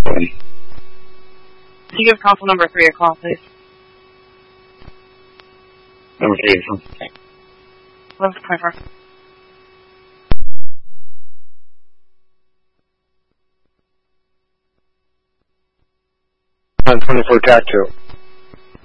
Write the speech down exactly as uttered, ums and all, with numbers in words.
Can you give console number three a call, please? Number three, eleven twenty-four. twenty-four, tack two.